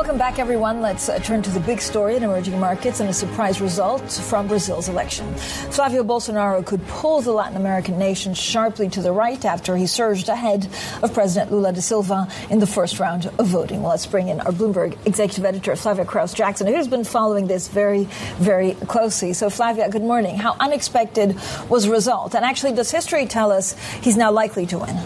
Welcome back, everyone. Let's turn to the big story in emerging markets and a surprise result from Brazil's election. Flavio Bolsonaro could pull the Latin American nation sharply to the right after he surged ahead of President Lula da Silva in the first round of voting. Well, let's bring in our Bloomberg executive editor, Flavia Kraus-Jackson, who's been following this very, very closely. So, Flavia, good morning. How unexpected was the result? And actually, does history tell us he's now likely to win?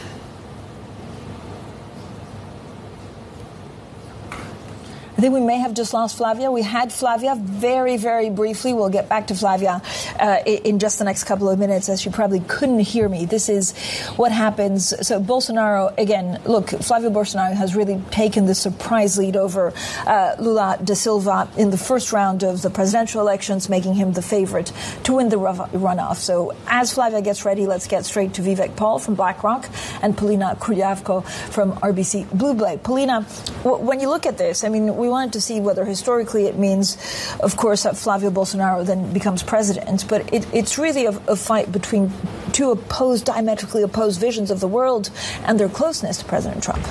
I think we may have just lost Flavia. We had Flavia very, very briefly. We'll get back to Flavia in just the next couple of minutes, as she probably couldn't hear me. This is what happens. So Bolsonaro, again, look, Flavio Bolsonaro has really taken the surprise lead over Lula da Silva in the first round of the presidential elections, making him the favorite to win the runoff. So as Flavia gets ready, let's get straight to Vivek Paul from BlackRock and Polina Kruljavko from RBC Blueblade. Polina, when you look at this, I mean, we wanted to see whether historically it means, of course, that Flavio Bolsonaro then becomes president. But it's really a fight between two diametrically opposed visions of the world and their closeness to President Trump.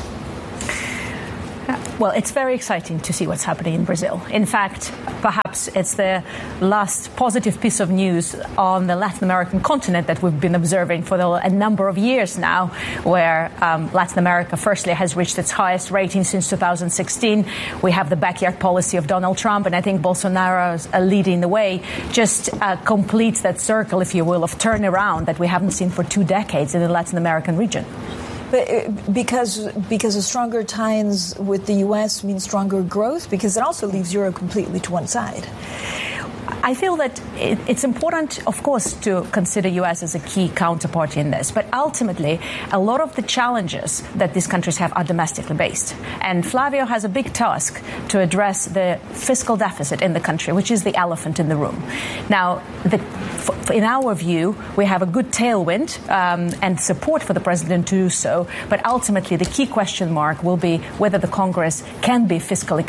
Well, it's very exciting to see what's happening in Brazil. In fact, perhaps it's the last positive piece of news on the Latin American continent that we've been observing for a number of years now, where Latin America, firstly, has reached its highest rating since 2016. We have the backyard policy of Donald Trump, and I think Bolsonaro's leading the way just completes that circle, if you will, of turnaround that we haven't seen for 2 decades in the Latin American region. But because of stronger ties with the U.S. means stronger growth, because it also leaves Europe completely to one side. I feel that it's important, of course, to consider U.S. as a key counterparty in this. But ultimately, a lot of the challenges that these countries have are domestically based. And Flavio has a big task to address the fiscal deficit in the country, which is the elephant in the room. Now, in our view, we have a good tailwind and support for the president to do so. But ultimately, the key question mark will be whether the Congress can be fiscally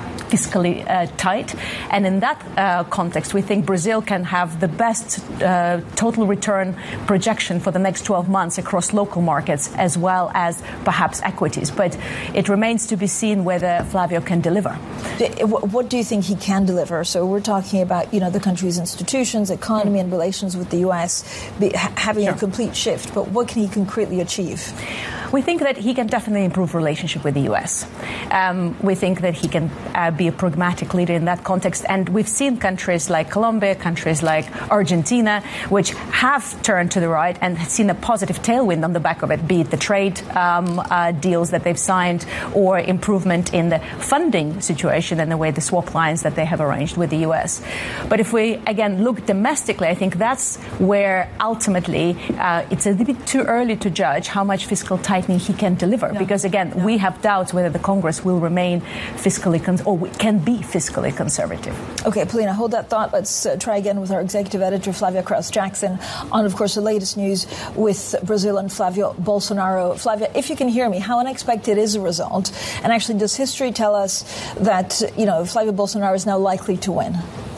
tight. And in that context, we think Brazil can have the best total return projection for the next 12 months across local markets as well as perhaps equities. But it remains to be seen whether Flavio can deliver. What do you think he can deliver? So we're talking about, the country's institutions, economy, and relations with the U.S. having a complete shift. But what can he concretely achieve? We think that he can definitely improve relationship with the U.S. We think that he can be a pragmatic leader in that context. And we've seen countries like Colombia, countries like Argentina, which have turned to the right and seen a positive tailwind on the back of it, be it the trade deals that they've signed or improvement in the funding situation and the way the swap lines that they have arranged with the U.S. But if we, again, look domestically, I think that's where ultimately it's a little bit too early to judge how much fiscal tightening he can deliver. Because, again, we have doubts whether the Congress will remain fiscally can be fiscally conservative. Okay, Polina, hold that thought. Let's try again with our executive editor, Flavia Kraus-Jackson, on, of course, the latest news with Brazil and Flavio Bolsonaro. Flavia, if you can hear me, how unexpected is the result? And actually, does history tell us that, Flavio Bolsonaro is now likely to win?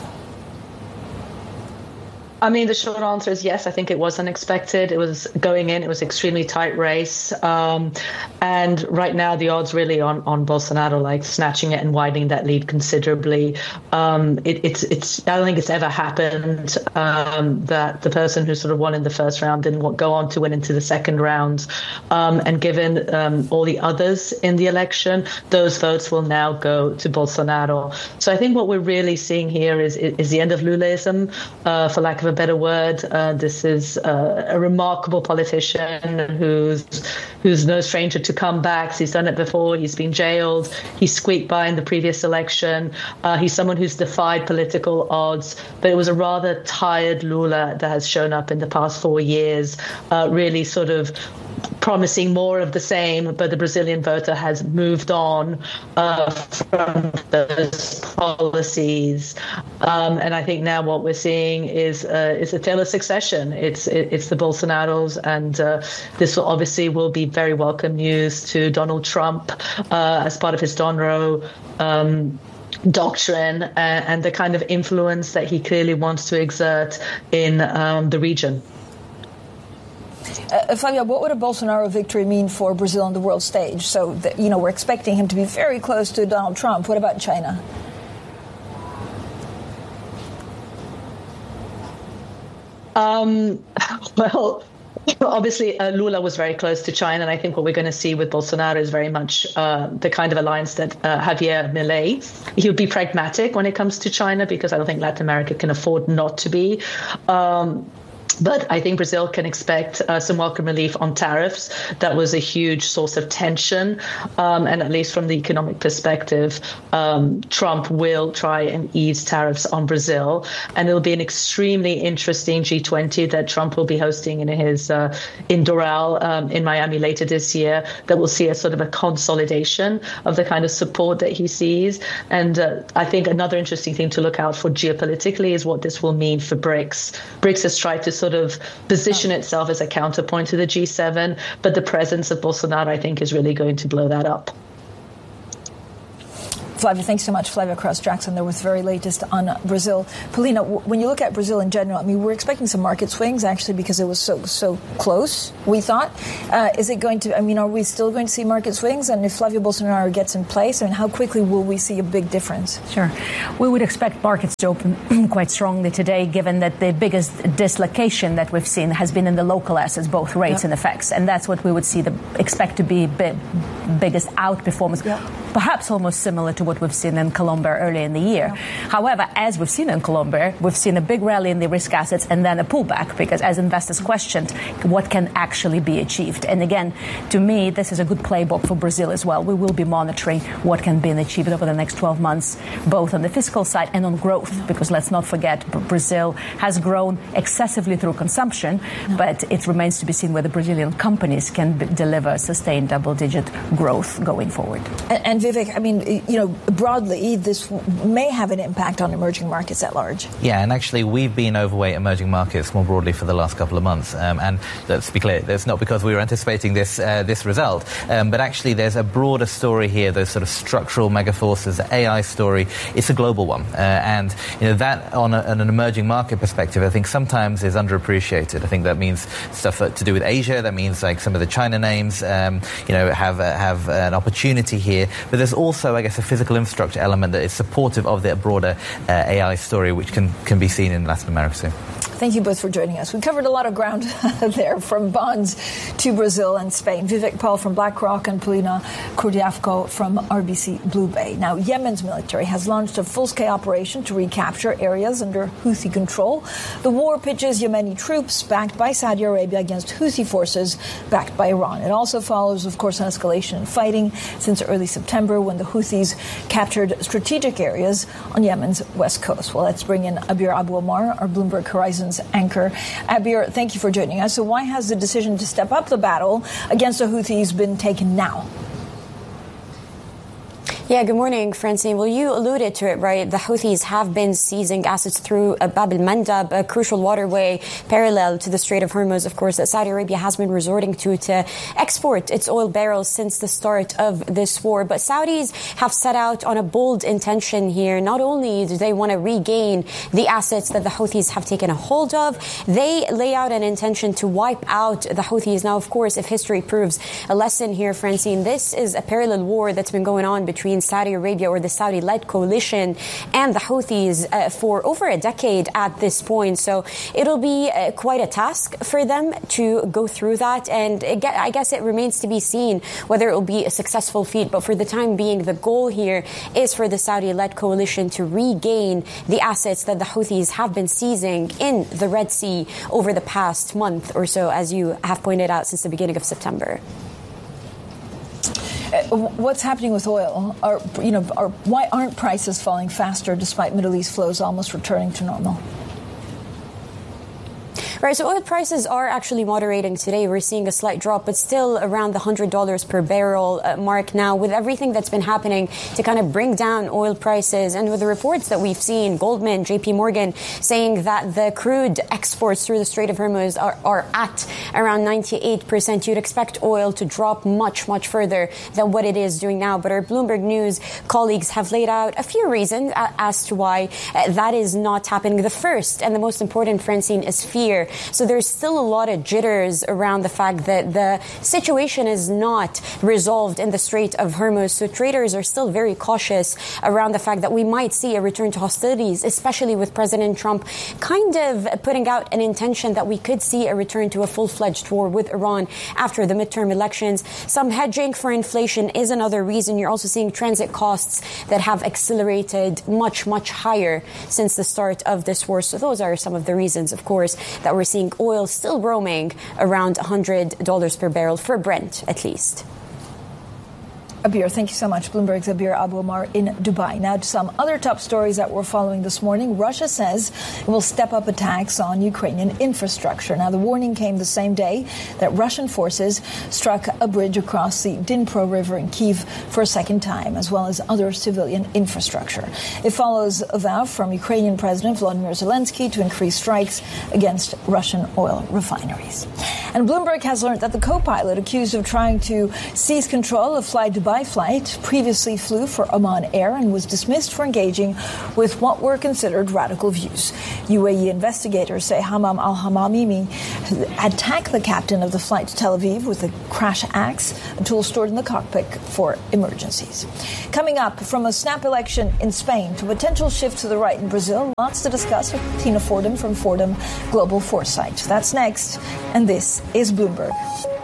I mean, the short answer is yes. I think it was unexpected. It was going in. It was extremely tight race. And right now, the odds really on Bolsonaro, like snatching it and widening that lead considerably. I don't think it's ever happened that the person who sort of won in the first round didn't go on to win into the second round. And given all the others in the election, those votes will now go to Bolsonaro. So I think what we're really seeing here is the end of Lulaism, for lack of a better word. This is a remarkable politician who's no stranger to comebacks. He's done it before. He's been jailed. He squeaked by in the previous election. He's someone who's defied political odds. But it was a rather tired Lula that has shown up in the past 4 years, really sort of promising more of the same, but the Brazilian voter has moved on from those policies. And I think now what we're seeing is a tale of succession. It's the Bolsonaros, and this will be very welcome news to Donald Trump as part of his Donro doctrine and the kind of influence that he clearly wants to exert in the region. Flavia, what would a Bolsonaro victory mean for Brazil on the world stage? So, we're expecting him to be very close to Donald Trump. What about China? Well, obviously, Lula was very close to China, and I think what we're going to see with Bolsonaro is very much the kind of alliance that Javier Milei. He'll be pragmatic when it comes to China because I don't think Latin America can afford not to be. But I think Brazil can expect some welcome relief on tariffs. That was a huge source of tension. And at least from the economic perspective, Trump will try and ease tariffs on Brazil. And it'll be an extremely interesting G20 that Trump will be hosting in in Doral in Miami later this year, that will see a sort of a consolidation of the kind of support that he sees. And I think another interesting thing to look out for geopolitically is what this will mean for BRICS. BRICS has tried to sort of position itself as a counterpoint to the G7, but the presence of Bolsonaro, I think, is really going to blow that up. Flavia, thanks so much. Flavia Krauss-Jackson there with the very latest on Brazil. Paulina, when you look at Brazil in general, I mean, we're expecting some market swings, actually, because it was so close, we thought. Is it going to, are we still going to see market swings? And if Flavio Bolsonaro gets in place, how quickly will we see a big difference? Sure. We would expect markets to open quite strongly today, given that the biggest dislocation that we've seen has been in the local assets, both rates and FX. And that's what we would expect to be biggest outperformance, perhaps almost similar to what we've seen in Colombia earlier in the year. However, as we've seen in Colombia, we've seen a big rally in the risk assets and then a pullback, because as investors questioned what can actually be achieved. And again, to me, this is a good playbook for Brazil as well. We will be monitoring what can be achieved over the next 12 months, both on the fiscal side and on growth, because let's not forget, Brazil has grown excessively through consumption, but it remains to be seen whether Brazilian companies can deliver sustained double-digit growth going forward. And Vivek, broadly, this may have an impact on emerging markets at large. Yeah, and actually we've been overweight emerging markets more broadly for the last couple of months. And let's be clear, that's not because we were anticipating this result, but actually there's a broader story here, those sort of structural mega forces, the AI story. It's a global one. And that on an emerging market perspective, I think sometimes is underappreciated. I think that means stuff to do with Asia. That means like some of the China names, have an opportunity here. But there's also, I guess, a physical infrastructure element that is supportive of the broader AI story, which can be seen in Latin America soon. Thank you both for joining us. We covered a lot of ground there, from bonds to Brazil and Spain. Vivek Paul from BlackRock and Paulina Kurdiavko from RBC BlueBay. Now, Yemen's military has launched a full-scale operation to recapture areas under Houthi control. The war pitches Yemeni troops backed by Saudi Arabia against Houthi forces backed by Iran. It also follows, of course, an escalation in fighting since early September, when the Houthis captured strategic areas on Yemen's west coast. Well, let's bring in Abir Abu Omar, our Bloomberg Horizons anchor. Abir, thank you for joining us. So why has the decision to step up the battle against the Houthis been taken now? Yeah, good morning, Francine. Well, you alluded to it, right? The Houthis have been seizing assets through Bab el-Mandab, a crucial waterway parallel to the Strait of Hormuz, of course, that Saudi Arabia has been resorting to export its oil barrels since the start of this war. But Saudis have set out on a bold intention here. Not only do they want to regain the assets that the Houthis have taken a hold of, they lay out an intention to wipe out the Houthis. Now, of course, if history proves a lesson here, Francine, this is a parallel war that's been going on between Saudi Arabia, or the Saudi-led coalition, and the Houthis for over a decade at this point. So it'll be quite a task for them to go through that. And I guess it remains to be seen whether it will be a successful feat. But for the time being, the goal here is for the Saudi-led coalition to regain the assets that the Houthis have been seizing in the Red Sea over the past month or so, as you have pointed out, since the beginning of September. What's happening with oil? Why aren't prices falling faster despite Middle East flows almost returning to normal? Right, so oil prices are actually moderating today. We're seeing a slight drop, but still around the $100 per barrel mark now, with everything that's been happening to kind of bring down oil prices. And with the reports that we've seen, Goldman, JP Morgan, saying that the crude exports through the Strait of Hormuz are at around 98%. You'd expect oil to drop much, much further than what it is doing now. But our Bloomberg News colleagues have laid out a few reasons as to why that is not happening. The first and the most important, Francine, is fear So there's still a lot of jitters around the fact that the situation is not resolved in the Strait of Hormuz. So traders are still very cautious around the fact that we might see a return to hostilities, especially with President Trump kind of putting out an intention that we could see a return to a full-fledged war with Iran after the midterm elections. Some hedging for inflation is another reason. You're also seeing transit costs that have accelerated much, much higher since the start of this war. So those are some of the reasons, of course, that we're seeing oil still roaming around $100 per barrel for Brent, at least. Abir, thank you so much. Bloomberg's Abir Abu Omar in Dubai. Now to some other top stories that we're following this morning. Russia says it will step up attacks on Ukrainian infrastructure. Now the warning came the same day that Russian forces struck a bridge across the Dnipro River in Kyiv for a second time, as well as other civilian infrastructure. It follows a vow from Ukrainian President Volodymyr Zelensky to increase strikes against Russian oil refineries. And Bloomberg has learned that the co-pilot accused of trying to seize control of Fly Dubai flight previously flew for Oman Air and was dismissed for engaging with what were considered radical views. UAE investigators say Hammam al-Hamamimi attacked the captain of the flight to Tel Aviv with a crash axe, a tool stored in the cockpit for emergencies. Coming up, from a snap election in Spain to a potential shift to the right in Brazil, lots to discuss with Tina Fordham from Fordham Global Foresight. That's next, and this is Bloomberg.